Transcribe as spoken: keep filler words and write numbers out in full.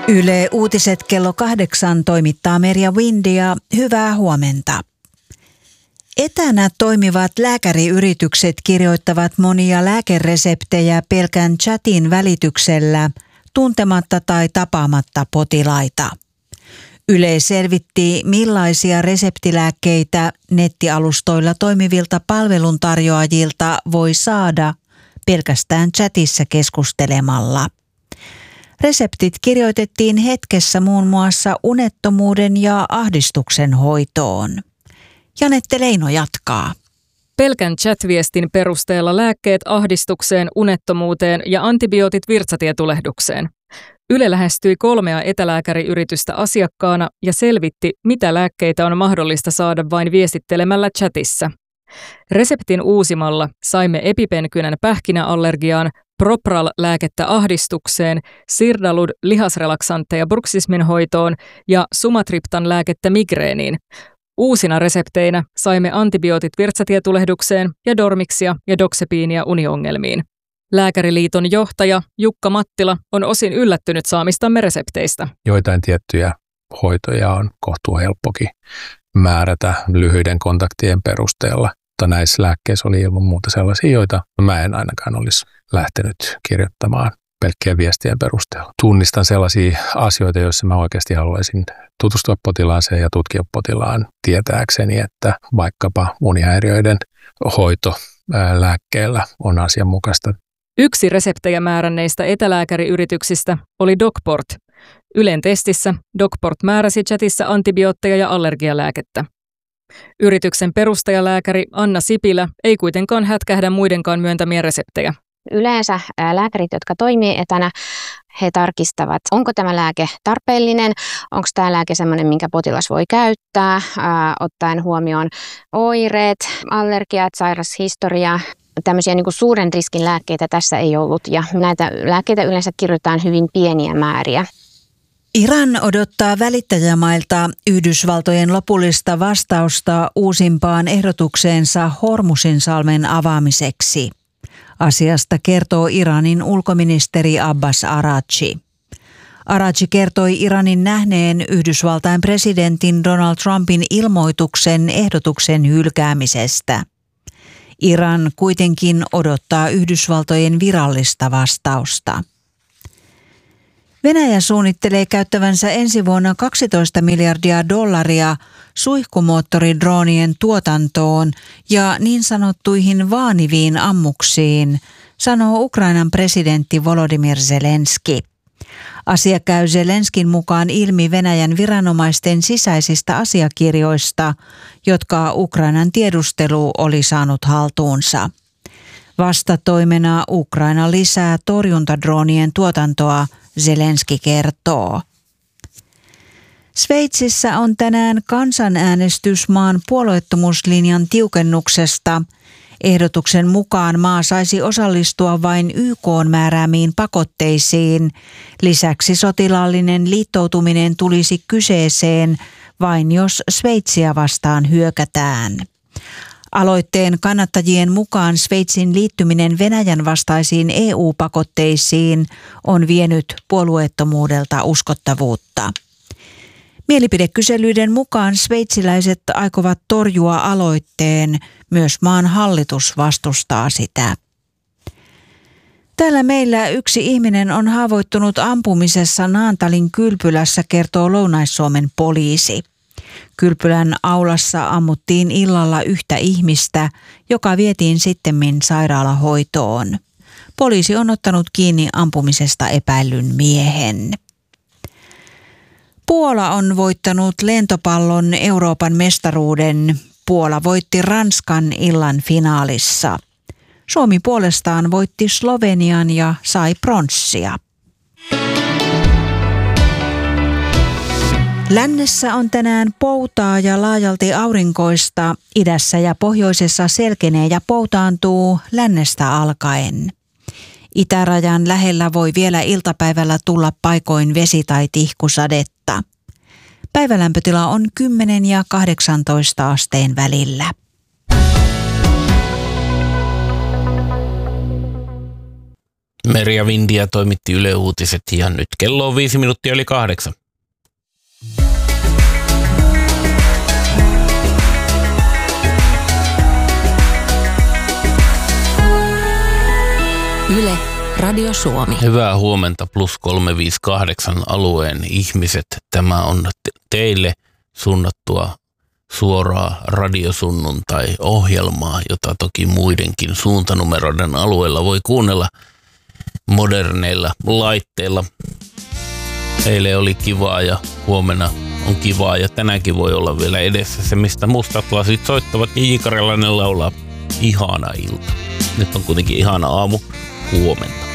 Yle Uutiset kello kahdeksan toimittaa Merja Windia. Hyvää huomenta. Etänä toimivat lääkäriyritykset kirjoittavat monia lääkereseptejä pelkän chatin välityksellä, tuntematta tai tapaamatta potilaita. Yle selvitti, millaisia reseptilääkkeitä nettialustoilla toimivilta palveluntarjoajilta voi saada pelkästään chatissa keskustelemalla. Reseptit kirjoitettiin hetkessä muun muassa unettomuuden ja ahdistuksen hoitoon. Janette Leino jatkaa. Pelkän chat-viestin perusteella lääkkeet ahdistukseen, unettomuuteen ja antibiootit virtsatietulehdukseen. Yle lähestyi kolmea etälääkäriyritystä asiakkaana ja selvitti, mitä lääkkeitä on mahdollista saada vain viestittelemällä chatissa. Reseptin uusimalla saimme EpiPen-kynän pähkinäallergiaan, Propral-lääkettä ahdistukseen, Sirdalud lihasrelaksantteja bruksismin hoitoon ja Sumatriptan-lääkettä migreeniin. Uusina resepteinä saimme antibiootit virtsatietulehdukseen ja dormiksia ja doksepiinia uniongelmiin. Lääkäriliiton johtaja Jukka Mattila on osin yllättynyt saamistamme resepteistä. Joitain tiettyjä hoitoja on kohtuu helppokin määrätä lyhyiden kontaktien perusteella. Mutta näissä lääkkeissä oli ilman muuta sellaisia, joita mä en ainakaan olisi lähtenyt kirjoittamaan pelkkien viestien perusteella. Tunnistan sellaisia asioita, joissa mä oikeasti haluaisin tutustua potilaaseen ja tutkia potilaan tietääkseni, että vaikkapa unihäiriöiden hoito ää, lääkkeellä on asianmukaista. Yksi reseptejä määränneistä etälääkäriyrityksistä oli DocPort. Ylen testissä DocPort määräsi chatissa antibiootteja ja allergialääkettä. Yrityksen perustajalääkäri Anna Sipilä ei kuitenkaan hätkähdä muidenkaan myöntämiä reseptejä. Yleensä lääkärit, jotka toimii etänä, he tarkistavat, onko tämä lääke tarpeellinen, onko tämä lääke sellainen, minkä potilas voi käyttää, ää, ottaen huomioon oireet, allergiat, sairashistoria. Tämmöisiä niin kuin suuren riskin lääkkeitä tässä ei ollut ja näitä lääkkeitä yleensä kirjoitetaan hyvin pieniä määriä. Iran odottaa välittäjämailta Yhdysvaltojen lopullista vastausta uusimpaan ehdotukseensa Hormuzinsalmen avaamiseksi. Asiasta kertoo Iranin ulkoministeri Abbas Araghchi. Araghchi kertoi Iranin nähneen Yhdysvaltain presidentin Donald Trumpin ilmoituksen ehdotuksen hylkäämisestä. Iran kuitenkin odottaa Yhdysvaltojen virallista vastausta. Venäjä suunnittelee käyttävänsä ensi vuonna kaksitoista miljardia dollaria suihkumoottoridroonien tuotantoon ja niin sanottuihin vaaniviin ammuksiin, sanoo Ukrainan presidentti Volodymyr Zelenski. Asia käy Zelenskin mukaan ilmi Venäjän viranomaisten sisäisistä asiakirjoista, jotka Ukrainan tiedustelu oli saanut haltuunsa. Vastatoimena Ukraina lisää torjuntadroonien tuotantoa, Zelenski kertoo. Sveitsissä on tänään kansanäänestys maan puolueettomuuslinjan tiukennuksesta. Ehdotuksen mukaan maa saisi osallistua vain Y K:n määräämiin pakotteisiin. Lisäksi sotilaallinen liittoutuminen tulisi kyseeseen vain jos Sveitsiä vastaan hyökätään. Aloitteen kannattajien mukaan Sveitsin liittyminen Venäjän vastaisiin E U-pakotteisiin on vienyt puolueettomuudelta uskottavuutta. Mielipidekyselyiden mukaan sveitsiläiset aikovat torjua aloitteen, myös maan hallitus vastustaa sitä. Täällä meillä yksi ihminen on haavoittunut ampumisessa Naantalin kylpylässä, kertoo Lounais-Suomen poliisi. Kylpylän aulassa ammuttiin illalla yhtä ihmistä, joka vietiin sittemmin sairaalahoitoon. Poliisi on ottanut kiinni ampumisesta epäillyn miehen. Puola on voittanut lentopallon Euroopan mestaruuden. Puola voitti Ranskan illan finaalissa. Suomi puolestaan voitti Slovenian ja sai pronssia. Lännessä on tänään poutaa ja laajalti aurinkoista. Idässä ja pohjoisessa selkenee ja poutaantuu lännestä alkaen. Itärajan lähellä voi vielä iltapäivällä tulla paikoin vesi- tai tihkusadetta. Päivälämpötila on kymmenen ja kahdeksantoista asteen välillä. Merja Vindia toimitti Yle Uutiset ja nyt kello on viisi minuuttia yli kahdeksan. Yle, Radio Suomi. Hyvää huomenta plus kolme viisi kahdeksan alueen ihmiset. Tämä on teille suunnattua suoraa radiosunnuntai-ohjelmaa, jota toki muidenkin suuntanumeroiden alueella voi kuunnella moderneilla laitteilla. Eilen oli kivaa ja huomenna on kivaa ja tänäänkin voi olla vielä edessä se, mistä mustat lasit soittavat ja J. Karjalainen laulaa ihana ilta. Nyt on kuitenkin ihana aamu. Huomenta.